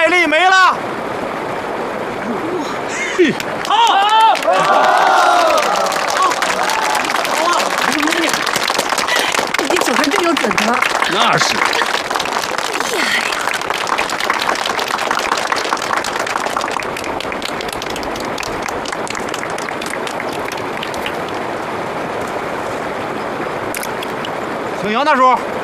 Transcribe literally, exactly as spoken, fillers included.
麦粒没了。好， 你手上真有准头。 那是。 厉害呀！ 请杨大叔。